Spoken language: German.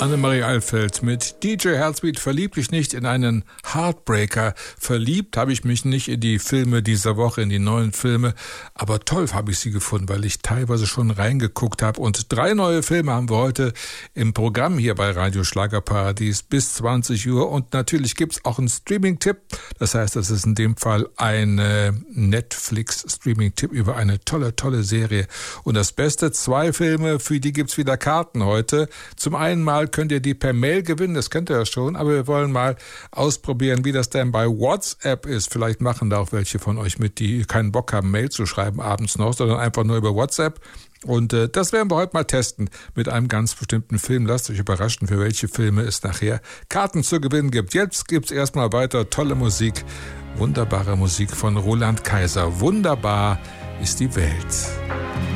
Annemarie Alfeld mit DJ Heartbeat. Verlieb dich nicht in einen Heartbreaker. Verliebt habe ich mich nicht in die Filme dieser Woche, in die neuen Filme. Aber toll habe ich sie gefunden, weil ich teilweise schon reingeguckt habe. Und 3 neue Filme haben wir heute im Programm hier bei Radio Schlagerparadies bis 20 Uhr. Und natürlich gibt es auch einen Streaming-Tipp. Das heißt, das ist in dem Fall ein Netflix-Streaming-Tipp über eine tolle Serie. Und das Beste, 2 Filme, für die gibt es wieder Karten heute. Zum einen mal könnt ihr die per Mail gewinnen, das kennt ihr ja schon, aber wir wollen mal ausprobieren, wie das denn bei WhatsApp ist. Vielleicht machen da auch welche von euch mit, die keinen Bock haben, Mail zu schreiben abends noch, sondern einfach nur über WhatsApp. Und das werden wir heute mal testen mit einem ganz bestimmten Film. Lasst euch überraschen, für welche Filme es nachher Karten zu gewinnen gibt. Jetzt gibt's erstmal weiter tolle Musik, wunderbare Musik von Roland Kaiser. Wunderbar ist die Welt.